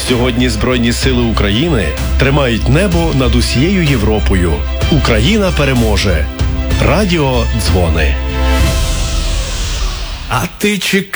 Сьогодні Збройні сили України тримають небо над усією Європою. Україна переможе. Радіо Дзвони. А ти чекай.